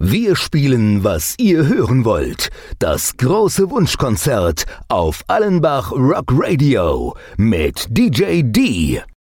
Wir spielen, was ihr hören wollt. Das große Wunschkonzert auf Allenbach Rock Radio mit DJ D.